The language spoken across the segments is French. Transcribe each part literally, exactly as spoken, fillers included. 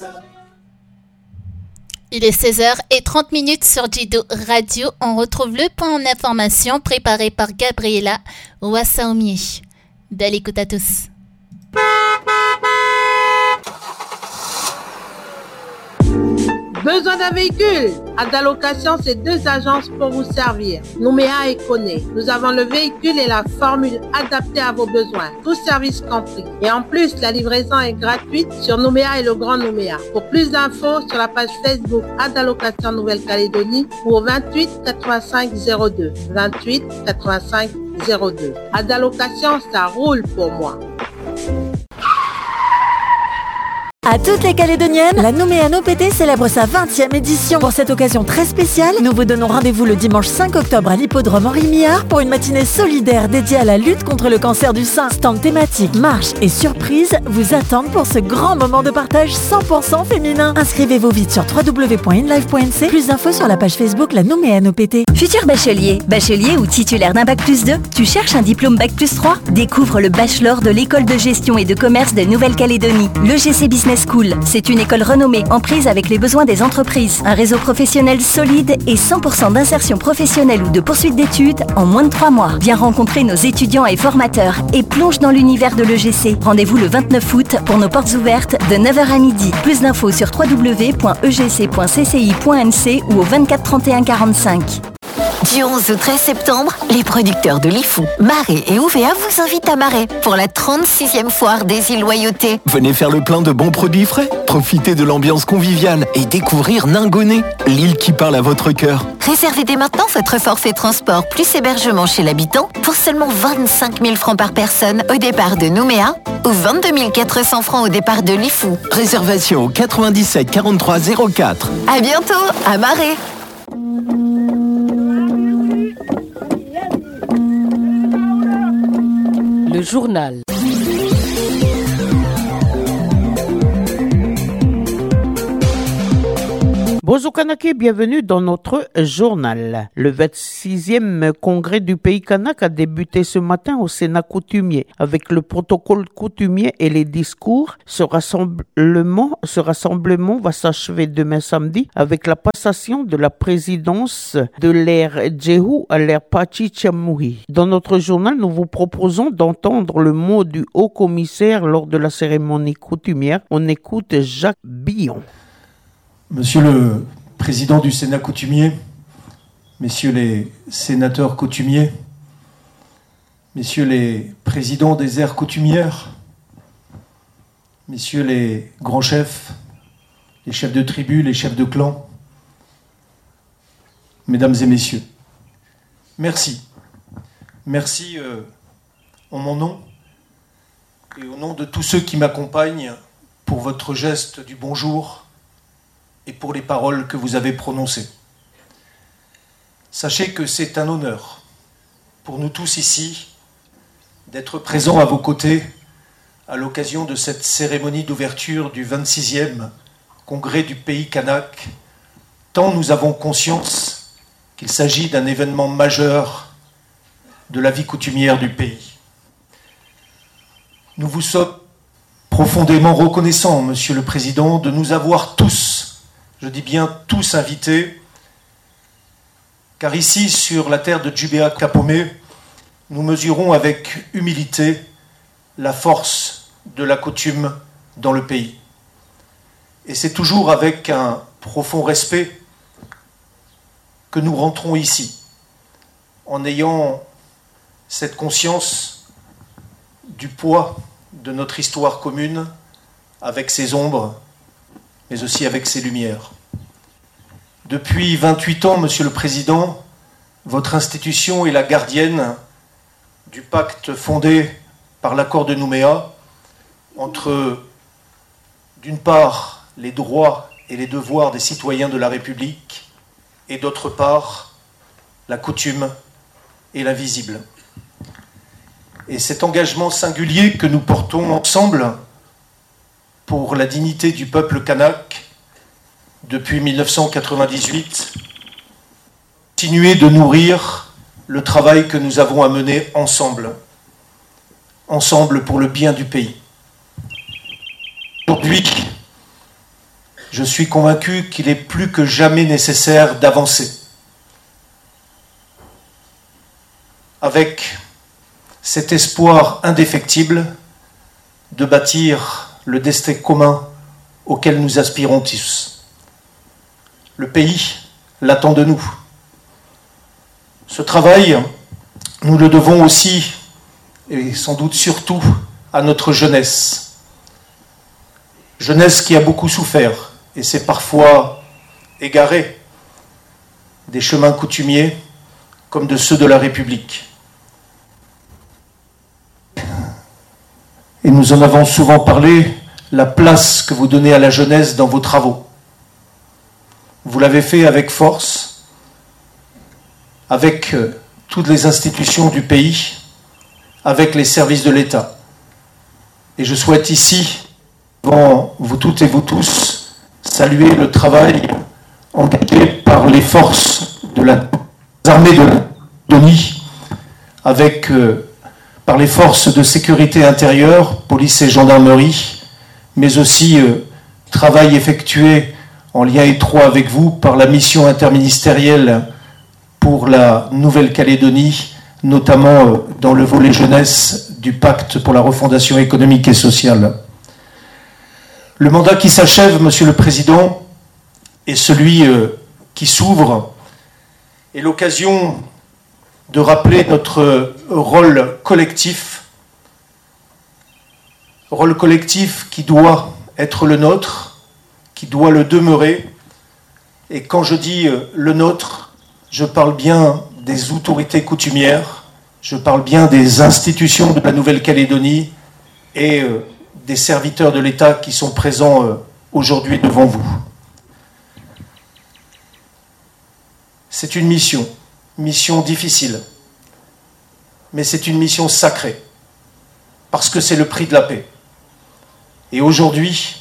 Il est seize heures trente sur Jido Radio. On retrouve le point d'information préparé par Gabriela Wassaomi. Belle écoute à tous. Besoin d'un véhicule? Adalocation, c'est deux agences pour vous servir. Nouméa et Koné. Nous avons le véhicule et la formule adaptée à vos besoins. Tout service compris. Et en plus, la livraison est gratuite sur Nouméa et le Grand Nouméa. Pour plus d'infos, sur la page Facebook Adalocation Nouvelle-Calédonie ou au vingt-huit quatre-vingt-cinq zéro deux. vingt-huit quatre-vingt-cinq zéro deux. Adalocation, ça roule pour moi. À toutes les Calédoniennes, la Nouméa No P T célèbre sa vingtième édition. Pour cette occasion très spéciale, nous vous donnons rendez-vous le dimanche cinq octobre à l'hippodrome Henri Millard pour une matinée solidaire dédiée à la lutte contre le cancer du sein. Stand thématique, marche et surprise vous attendent pour ce grand moment de partage cent pour cent féminin. Inscrivez-vous vite sur w w w point inlive point n c. Plus d'infos sur la page Facebook La Nouméa No P T. Futur bachelier, bachelier ou titulaire d'un bac plus deux, tu cherches un diplôme bac plus trois? Découvre le bachelor de l'école de gestion et de commerce de Nouvelle-Calédonie, l'E G C Business School. C'est une école renommée, en prise avec les besoins des entreprises. Un réseau professionnel solide et cent pour cent d'insertion professionnelle ou de poursuite d'études en moins de trois mois. Viens rencontrer nos étudiants et formateurs et plonge dans l'univers de l'E G C. Rendez-vous le vingt-neuf août pour nos portes ouvertes de neuf heures à midi. Plus d'infos sur w w w point e g c point c c i point n c ou au vingt-quatre trente et un quarante-cinq. Du onze au treize septembre, les producteurs de Lifou, Marais et O V A vous invitent à Marais pour la trente-sixième foire des îles Loyauté. Venez faire le plein de bons produits frais, profitez de l'ambiance conviviale et découvrir Ningoné, l'île qui parle à votre cœur. Réservez dès maintenant votre forfait transport plus hébergement chez l'habitant pour seulement vingt-cinq mille francs par personne au départ de Nouméa ou vingt-deux mille quatre cents francs au départ de Lifou. Réservation au quatre-vingt-dix-sept quarante-trois zéro quatre. À bientôt, à Marais. Le journal. Bonjour Kanake, bienvenue dans notre journal. Le vingt-sixième congrès du pays kanak a débuté ce matin au Sénat coutumier. Avec le protocole coutumier et les discours, ce rassemblement, ce rassemblement va s'achever demain samedi avec la passation de la présidence de l'ère Djehu à l'ère Pachichamui. Dans notre journal, nous vous proposons d'entendre le mot du haut commissaire lors de la cérémonie coutumière. On écoute Jacques Billon. Monsieur le Président du Sénat coutumier, Messieurs les sénateurs coutumiers, Messieurs les présidents des aires coutumières, Messieurs les grands chefs, les chefs de tribu, les chefs de clan, Mesdames et Messieurs, merci. Merci euh, en mon nom et au nom de tous ceux qui m'accompagnent pour votre geste du bonjour et pour les paroles que vous avez prononcées. Sachez que c'est un honneur pour nous tous ici d'être présents à vos côtés à l'occasion de cette cérémonie d'ouverture du vingt-sixième congrès du pays kanak, tant nous avons conscience qu'il s'agit d'un événement majeur de la vie coutumière du pays. Nous vous sommes profondément reconnaissants, Monsieur le Président, de nous avoir tous, je dis bien tous invités, car ici, sur la terre de Djubéa Kapomé, nous mesurons avec humilité la force de la coutume dans le pays. Et c'est toujours avec un profond respect que nous rentrons ici, en ayant cette conscience du poids de notre histoire commune, avec ses ombres, mais aussi avec ses lumières. Depuis vingt-huit ans, Monsieur le Président, votre institution est la gardienne du pacte fondé par l'accord de Nouméa entre, d'une part, les droits et les devoirs des citoyens de la République et, d'autre part, la coutume et l'invisible. Et cet engagement singulier que nous portons ensemble pour la dignité du peuple kanak depuis mille neuf cent quatre-vingt-dix-huit, continuer de nourrir le travail que nous avons à mener ensemble, ensemble pour le bien du pays. Aujourd'hui, je suis convaincu qu'il est plus que jamais nécessaire d'avancer. Avec cet espoir indéfectible de bâtir le destin commun auquel nous aspirons tous. Le pays l'attend de nous. Ce travail, nous le devons aussi, et sans doute surtout, à notre jeunesse. Jeunesse qui a beaucoup souffert et s'est parfois égarée des chemins coutumiers comme de ceux de la République. Et nous en avons souvent parlé, la place que vous donnez à la jeunesse dans vos travaux. Vous l'avez fait avec force, avec toutes les institutions du pays, avec les services de l'État. Et je souhaite ici, devant vous toutes et vous tous, saluer le travail engagé par les forces de la armée de l'Estonie, avec euh, par les forces de sécurité intérieure, police et gendarmerie, mais aussi euh, travail effectué en lien étroit avec vous par la mission interministérielle pour la Nouvelle-Calédonie, notamment euh, dans le volet jeunesse du pacte pour la refondation économique et sociale. Le mandat qui s'achève, Monsieur le Président, et celui euh, qui s'ouvre est l'occasion de rappeler notre rôle collectif, rôle collectif qui doit être le nôtre, qui doit le demeurer. Et quand je dis le nôtre, je parle bien des autorités coutumières, je parle bien des institutions de la Nouvelle-Calédonie et des serviteurs de l'État qui sont présents aujourd'hui devant vous. C'est une mission. Mission difficile, mais c'est une mission sacrée, parce que c'est le prix de la paix. Et aujourd'hui,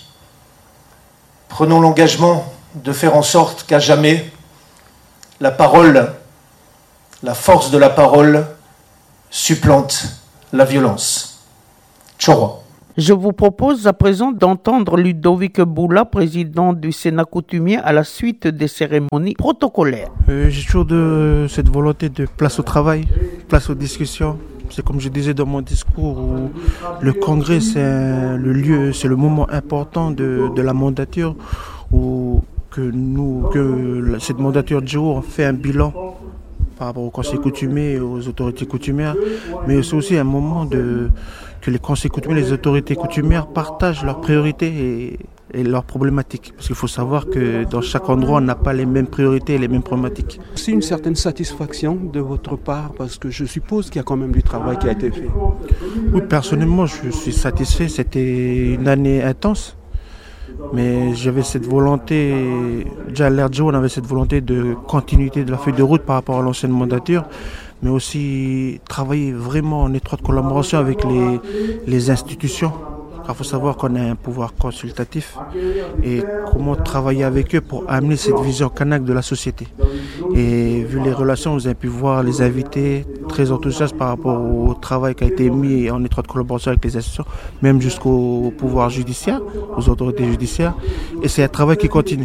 prenons l'engagement de faire en sorte qu'à jamais, la parole, la force de la parole, supplante la violence. Tchorwa. Je vous propose à présent d'entendre Ludovic Boula, président du Sénat coutumier, à la suite des cérémonies protocolaires. Euh, j'ai toujours de, cette volonté de place au travail, place aux discussions. C'est comme je disais dans mon discours, où le congrès c'est le lieu, c'est le moment important de, de la mandature, où que nous, que cette mandature de jour fait un bilan par rapport au conseil coutumier et aux autorités coutumières, mais c'est aussi un moment de, que les conseils coutumiers, les autorités coutumières partagent leurs priorités et, et leurs problématiques. Parce qu'il faut savoir que dans chaque endroit, on n'a pas les mêmes priorités et les mêmes problématiques. C'est une certaine satisfaction de votre part, parce que je suppose qu'il y a quand même du travail qui a été fait. Oui, personnellement, je suis satisfait. C'était une année intense. Mais j'avais cette volonté, déjà à l'R D J O, on avait cette volonté de continuité de la feuille de route par rapport à l'ancienne mandature, mais aussi travailler vraiment en étroite collaboration avec les, les institutions. Il faut savoir qu'on a un pouvoir consultatif et comment travailler avec eux pour amener cette vision kanak de la société. Et vu les relations, vous avez pu voir les invités très enthousiastes par rapport au travail qui a été mis en étroite collaboration avec les institutions, même jusqu'au pouvoir judiciaire, aux autorités judiciaires. Et c'est un travail qui continue.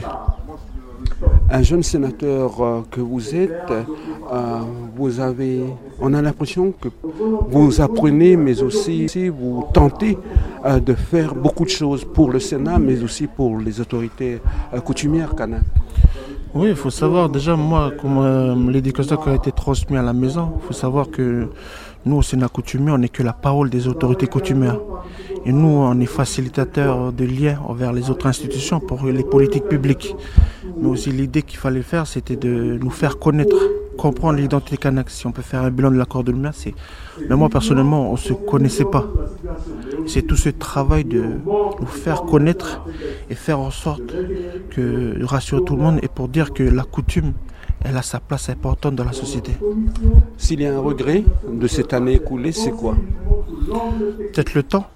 Un jeune sénateur euh, que vous êtes, euh, vous avez, on a l'impression que vous apprenez, mais aussi vous tentez euh, de faire beaucoup de choses pour le Sénat, mais aussi pour les autorités euh, coutumières kanak. Oui, il faut savoir déjà, moi, comme euh, l'éducation qui a été transmise à la maison, il faut savoir que nous, au Sénat coutumier, on n'est que la parole des autorités coutumières. Et nous, on est facilitateurs de liens envers les autres institutions pour les politiques publiques. Mais aussi, l'idée qu'il fallait faire, c'était de nous faire connaître, comprendre l'identité kanak. Si on peut faire un bilan de l'accord de Nouméa, c'est... Mais moi, personnellement, on ne se connaissait pas. C'est tout ce travail de nous faire connaître et faire en sorte que rassurer tout le monde et pour dire que la coutume, elle a sa place importante dans la société. S'il y a un regret de cette année écoulée, c'est quoi? Peut-être le temps.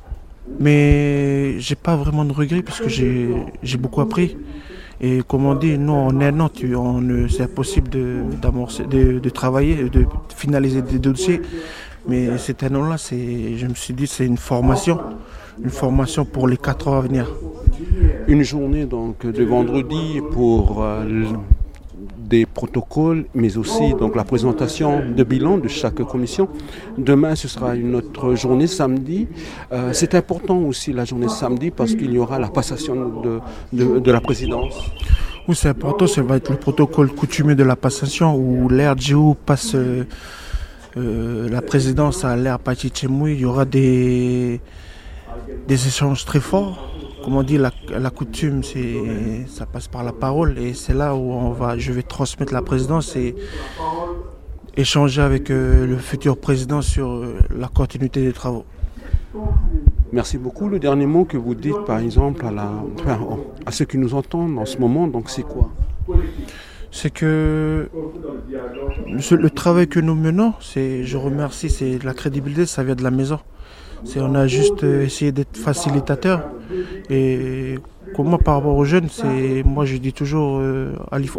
Mais j'ai pas vraiment de regrets parce que j'ai, j'ai beaucoup appris. Et comme on dit, nous en un an, tu, on, c'est impossible de, d'amorcer, de, de travailler, de finaliser des dossiers. Mais cet un an-là, c'est, je me suis dit c'est une formation, une formation pour les quatre ans à venir. une journée donc de vendredi pour euh, des protocoles, mais aussi donc la présentation de bilan de chaque commission. Demain, ce sera une autre journée samedi. Euh, c'est important aussi la journée samedi parce qu'il y aura la passation de, de, de la présidence. Oui, c'est important, ça va être le protocole coutumier de la passation où l'R G O passe euh, euh, la présidence à l'R Pachichemouy. Il y aura des, des échanges très forts. Comme on dit, la, la coutume, c'est, ça passe par la parole et c'est là où on va, je vais transmettre la présidence et échanger avec euh, le futur président sur euh, la continuité des travaux. Merci beaucoup. Le dernier mot que vous dites, par exemple, à, la, enfin, à ceux qui nous entendent en ce moment, donc c'est quoi ? C'est que le, le travail que nous menons, c'est, je remercie, c'est la crédibilité, ça vient de la maison. C'est, on a juste essayé d'être facilitateur. Et comment par rapport aux jeunes, c'est, moi je dis toujours, euh,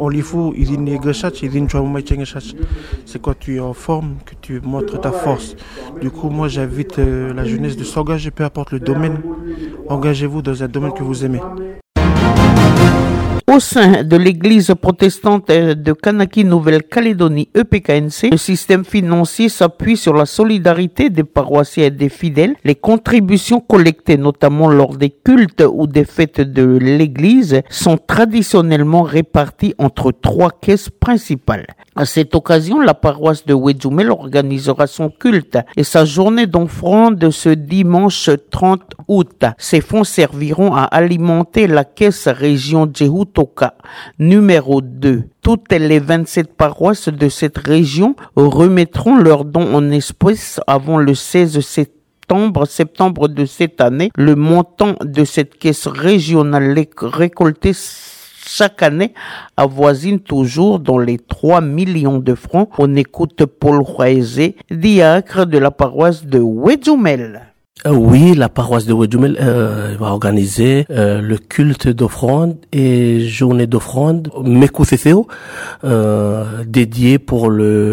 c'est quand tu es en forme que tu montres ta force. Du coup, moi j'invite euh, la jeunesse de s'engager, peu importe le domaine. Engagez-vous dans un domaine que vous aimez. Au sein de l'église protestante de Kanaki Nouvelle-Calédonie E P K N C, le système financier s'appuie sur la solidarité des paroissiens et des fidèles. Les contributions collectées, notamment lors des cultes ou des fêtes de l'église, sont traditionnellement réparties entre trois caisses principales. À cette occasion, la paroisse de Wedjoumel organisera son culte et sa journée d'offrande ce dimanche trente août. Ces fonds serviront à alimenter la caisse région Djehoutoka numéro deux. Toutes les vingt-sept paroisses de cette région remettront leurs dons en espèces avant le seize septembre. septembre de cette année. Le montant de cette caisse régionale récoltée chaque année avoisine toujours dans les trois millions de francs. On écoute Paul Roaezé, diacre de la paroisse de Wedjoumel. Euh, oui, la paroisse de Wedjoumel euh, va organiser euh, le culte d'offrande et journée d'offrande Mekusefeo euh, dédié pour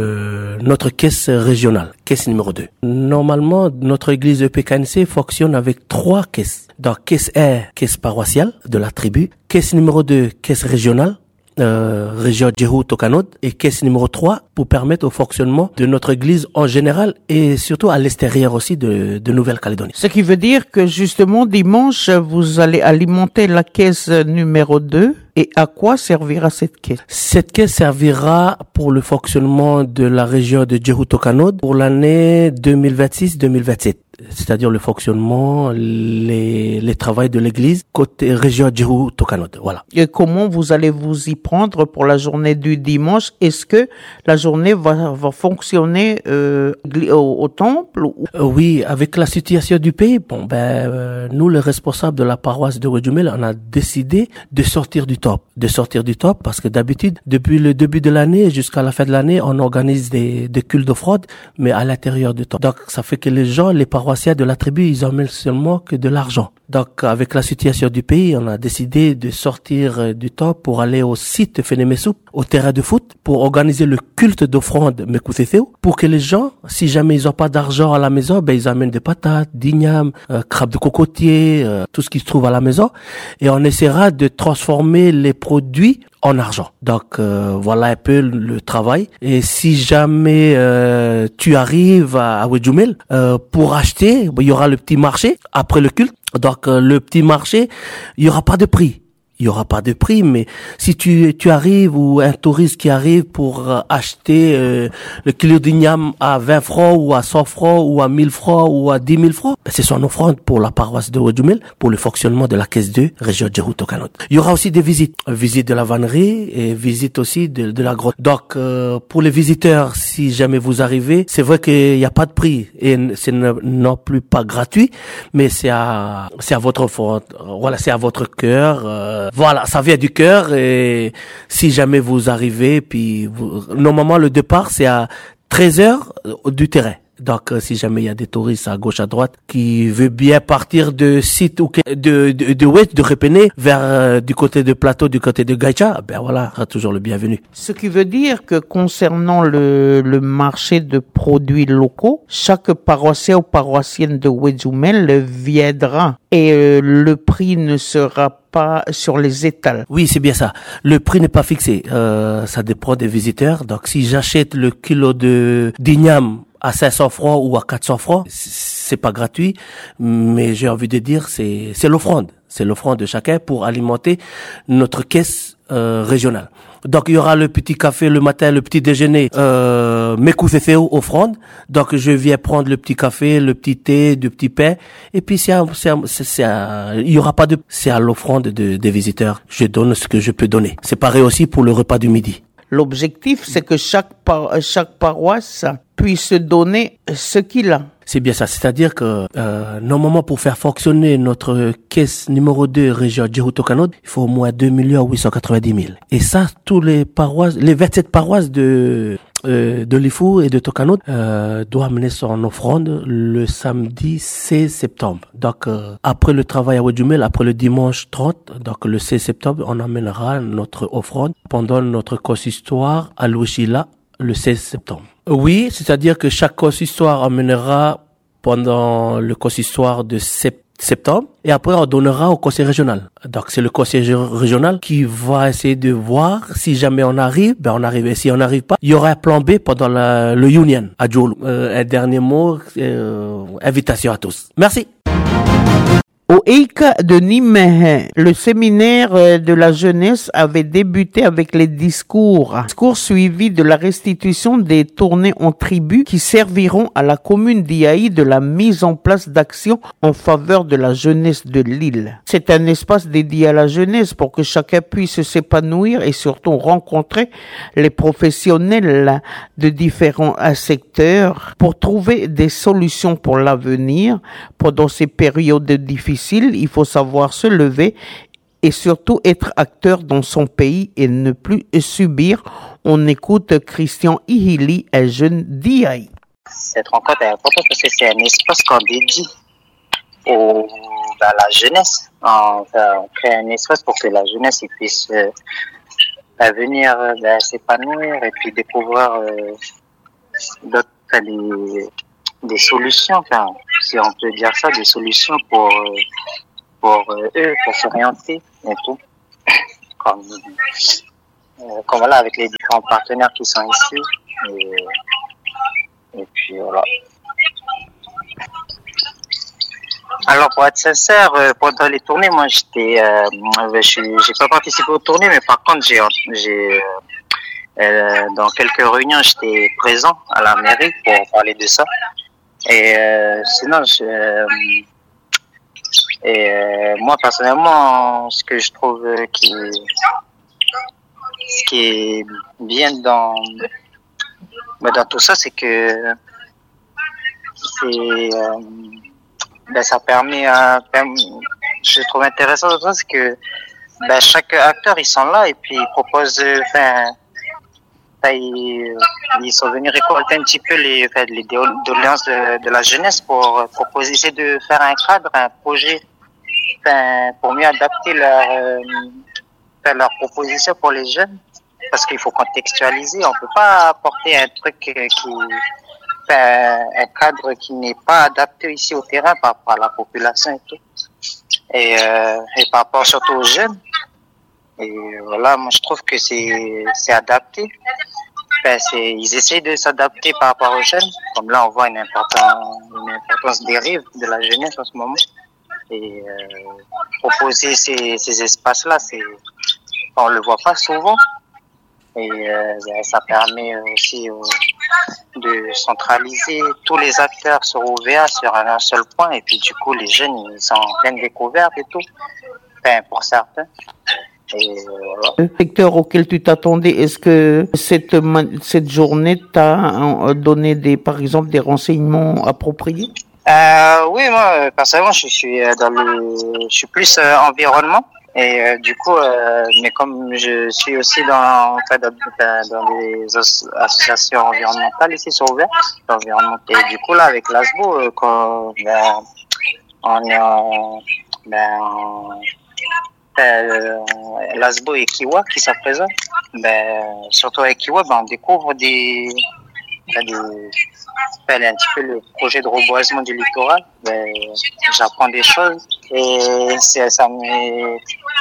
le notre caisse régionale, caisse numéro deux. Normalement, notre église E P K N C fonctionne avec trois caisses. Donc, caisse un, caisse paroissiale de la tribu, caisse numéro deux, caisse régionale, Euh, région Djehou-Tokanod et caisse numéro trois pour permettre au fonctionnement de notre église en général et surtout à l'extérieur aussi de, de Nouvelle-Calédonie. Ce qui veut dire que justement dimanche vous allez alimenter la caisse numéro deux. Et à quoi servira cette caisse? Cette caisse servira pour le fonctionnement de la région de Djehou-Tokanod pour l'année deux mille vingt-six deux mille vingt-sept. C'est-à-dire le fonctionnement, les, les travaux de l'église côté région Djehou-Tokanod. Voilà. Et comment vous allez vous y prendre pour la journée du dimanche? Est-ce que la journée va, va fonctionner euh, au, au temple ou... euh, Oui, avec la situation du pays, bon ben euh, nous les responsables de la paroisse de Wedjoumel, on a décidé de sortir du top, de sortir du top parce que d'habitude depuis le début de l'année jusqu'à la fin de l'année, on organise des, des cultes de fraude, mais à l'intérieur du top. Donc ça fait que les gens, les paroissiens de la tribu, ils emmènent seulement que de l'argent. Donc, avec la situation du pays, on a décidé de sortir du top pour aller au site Fenemesoup, au terrain de foot, pour organiser le culte d'offrande Mekusefeo, pour que les gens, si jamais ils ont pas d'argent à la maison, ben ils amènent des patates, d'igname, euh, crabes de cocotier, euh, tout ce qui se trouve à la maison, et on essaiera de transformer les produits en argent. Donc euh, voilà un peu le, le travail. Et si jamais euh, tu arrives à, à Wedjoumel euh, pour acheter, il y aura le petit marché après le culte. Donc euh, le petit marché, il y aura pas de prix. Il y aura pas de prix, mais si tu tu arrives ou un touriste qui arrive pour euh, acheter euh, le kilo d'igname à vingt francs ou à cent francs ou à mille francs ou à dix mille francs, ben c'est son offrande pour la paroisse de Wedjoumel, pour le fonctionnement de la caisse deux, région Djehou-Tokanod. Il y aura aussi des visites, visite de la vannerie et visite aussi de, de la grotte. Donc euh, pour les visiteurs, si jamais vous arrivez, c'est vrai qu'il n'y a pas de prix et c'est non plus pas gratuit, mais c'est à c'est à votre offrande. Voilà, c'est à votre cœur. Euh, Voilà, ça vient du cœur et si jamais vous arrivez, puis vous, normalement le départ c'est à treize heures du terrain. Donc, euh, si jamais il y a des touristes à gauche, à droite, qui veulent bien partir de site ou de, de, de Oued, de Repéné, vers, euh, du côté de Plateau, du côté de Gaïcha, ben voilà, sera toujours le bienvenu. Ce qui veut dire que concernant le, le marché de produits locaux, chaque paroissien ou paroissienne de Oued-Djoumel viendra et euh, le prix ne sera pas sur les étals. Oui, c'est bien ça. Le prix n'est pas fixé. Euh, ça dépend des visiteurs. Donc, si j'achète le kilo de d'igname à cinq cents francs ou à quatre cents francs, c'est pas gratuit, mais j'ai envie de dire c'est c'est l'offrande, c'est l'offrande de chacun pour alimenter notre caisse euh, régionale. Donc il y aura le petit café le matin, le petit déjeuner, euh, Mekoufefeo offrande. Donc je viens prendre le petit café, le petit thé, du petit pain, et puis c'est un, c'est un, c'est, c'est un, il y aura pas de, c'est à l'offrande de, des visiteurs. Je donne ce que je peux donner. C'est pareil aussi pour le repas du midi. L'objectif, c'est que chaque par, chaque paroisse puisse donner ce qu'il a. C'est bien ça, c'est-à-dire que euh, normalement pour faire fonctionner notre caisse numéro deux région Djihoutokanod, il faut au moins deux millions huit cent quatre-vingt-dix mille. Et ça, tous les paroisses, les vingt-sept paroisses de euh, de Lifou et de Tokanod euh, doivent amener son offrande le samedi seize septembre. Donc euh, après le travail à Oued-Djoumel, après le dimanche trente, donc le seize septembre, on amènera notre offrande pendant notre consistoire à Louchila le seize septembre. Oui, c'est-à-dire que chaque consistoire amènera pendant le consistoire de sept septembre et après on donnera au conseil régional. Donc c'est le conseil régional qui va essayer de voir si jamais on arrive, ben on arrive. Et si on n'arrive pas, il y aura un plan B pendant la, le Union à Djoulou. Euh, un dernier mot, euh, invitation à tous. Merci. Au Eika de Nîmes, le séminaire de la jeunesse avait débuté avec les discours. Discours suivis de la restitution des tournées en tribu qui serviront à la commune d'Iaï de la mise en place d'actions en faveur de la jeunesse de l'île. C'est un espace dédié à la jeunesse pour que chacun puisse s'épanouir et surtout rencontrer les professionnels de différents secteurs pour trouver des solutions pour l'avenir pendant ces périodes difficiles. Il faut savoir se lever et surtout être acteur dans son pays et ne plus subir. On écoute Christian Ihili, un jeune d'I A I. Cette rencontre est importante parce que c'est un espace qu'on dédie au, à la jeunesse. Enfin, on crée un espace pour que la jeunesse puisse euh, venir euh, s'épanouir et puis découvrir euh, d'autres, des, des solutions, enfin, si on peut dire ça, des solutions pour, pour eux, pour s'orienter et tout. Comme, euh, comme voilà, avec les différents partenaires qui sont ici. Et, et puis voilà. Alors pour être sincère, euh, pendant les tournées, moi j'étais, euh, j'ai pas participé aux tournées, mais par contre j'ai, j'ai euh, dans quelques réunions j'étais présent à la mairie pour parler de ça. Et euh, sinon, je, euh, et euh, moi personnellement, ce que je trouve qui, ce qui est bien dans, dans tout ça, c'est que c'est, euh, ben ça permet, à, je trouve intéressant de ça, c'est que ben chaque acteur ils sont là et puis ils proposent, enfin. Ils, ils sont venus récolter un petit peu les, les doléances de, de la jeunesse pour proposer, essayer de faire un cadre, un projet, enfin, pour mieux adapter leur, euh, leur proposition pour les jeunes. Parce qu'il faut contextualiser, on peut pas apporter un truc qui, enfin, un cadre qui n'est pas adapté ici au terrain par rapport à la population et tout. Et, euh, et par rapport surtout aux jeunes. Et voilà, moi je trouve que c'est c'est adapté. Enfin, c'est, ils essayent de s'adapter par rapport aux jeunes. Comme là, on voit une importance, une importance dérive de la jeunesse en ce moment. Et euh, proposer ces, ces espaces-là, c'est, on le voit pas souvent. Et euh, ça permet aussi euh, de centraliser tous les acteurs sur O V A sur un seul point. Et puis du coup, les jeunes, ils sont en pleine découverte et tout. Enfin, pour certains. Et voilà. Le secteur auquel tu t'attendais, est-ce que cette cette journée t'a donné des, par exemple, des renseignements appropriés? Euh, oui, moi personnellement, je suis dans le, je suis plus euh, environnement Et euh, du coup, euh, mais comme je suis aussi dans, en fait, dans, dans des as- associations environnementales ici sur Ouvert, l'environnement. Et du coup là, avec l'A S B O, euh, quand ben, on est en, ben, en, euh, l'A S B O et Kiwa qui sont présents, ben, surtout avec Kiwa, ben, on découvre des, ben, des ben, un petit peu le projet de reboisement du littoral. Ben, j'apprends des choses et c'est, ça me,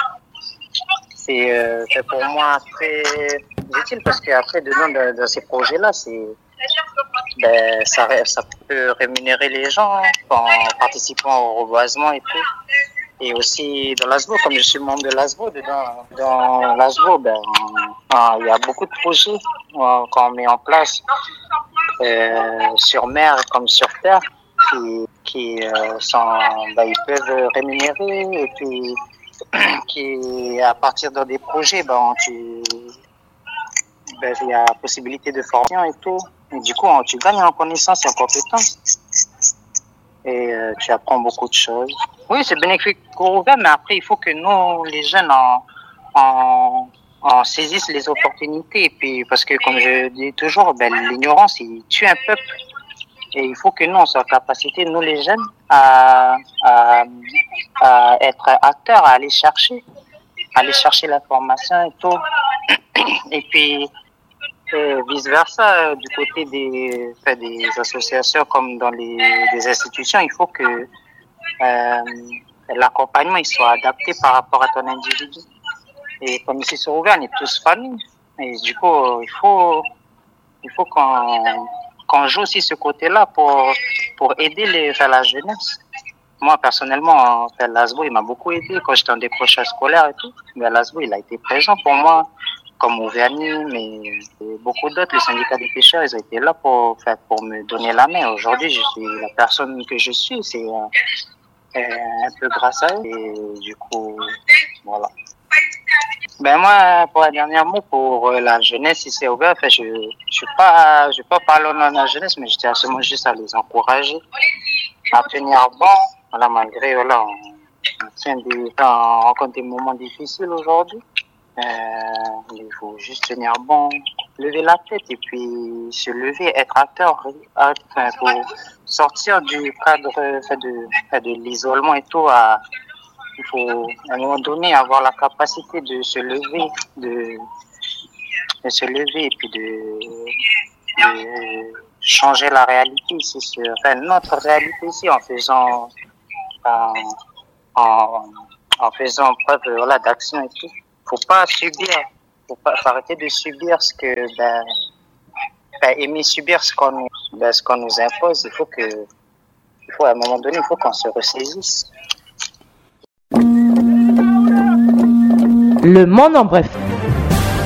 c'est, euh, c'est pour moi très utile parce qu'après, dedans, dans, dans ces projets-là, c'est, ben, ça, ça peut rémunérer les gens en participant au reboisement et tout. Et aussi dans l'A S B O, comme je suis membre de l'A S B O, dedans, dans l'A S B O, ben, il y a beaucoup de projets euh, qu'on met en place euh, sur mer comme sur terre qui, qui euh, sont, ben, ils peuvent rémunérer et puis qui, à partir de des projets, ben, tu, ben, il y a possibilité de formation et tout. Et du coup, tu gagnes en connaissances et en compétences. Et euh, tu apprends beaucoup de choses. Oui, c'est bénéfique pour Ouvert, mais après, il faut que nous, les jeunes, en, en, en saisissent les opportunités. Et puis, parce que, comme je dis toujours, ben, l'ignorance, il tue un peuple. Et il faut que nous, on soit en capacité, nous, les jeunes, à, à, à être acteurs, à aller chercher, à aller chercher l'information et tout. Et puis, et vice versa, du côté des, fait, des associations comme dans les des institutions, il faut que euh, l'accompagnement il soit adapté par rapport à ton individu. Et comme ici sur Ouvert, on est tous familles. Et du coup, il faut il faut qu'on qu'on joue aussi ce côté-là pour pour aider les enfin, la jeunesse. Moi personnellement, enfin, l'A S B O il m'a beaucoup aidé quand j'étais en décrochage scolaire et tout. Mais l'A S B O il a été présent pour moi. Comme Ouvergne, mais beaucoup d'autres, les syndicats des pêcheurs, ils ont été là pour, enfin, pour me donner la main. Aujourd'hui, je suis la personne que je suis, c'est euh, un peu grâce à eux. Et du coup, voilà. Ben moi, pour un dernier mot, pour la jeunesse ici à Ouvert, enfin, je je suis pas, je vais pas parler au nom de la jeunesse, mais je tiens seulement juste à les encourager à tenir bon. Voilà, malgré, voilà, on, on tient des, enfin, on rencontre des moments difficiles aujourd'hui. Euh, il faut juste tenir bon, lever la tête et puis se lever, être acteur, enfin, pour sortir du cadre enfin, de, enfin, de l'isolement et tout. À, il faut à un moment donné avoir la capacité de se lever, de, de se lever et puis de, de changer la réalité ici, sur, enfin, notre réalité ici en faisant, en, en, en faisant preuve voilà, d'action et tout. Faut pas subir, faut pas faut arrêter de subir ce que ben, ben aimer subir ce qu'on nous ben, ce qu'on nous impose. Il faut que il faut à un moment donné il faut qu'on se ressaisisse. Le monde en bref.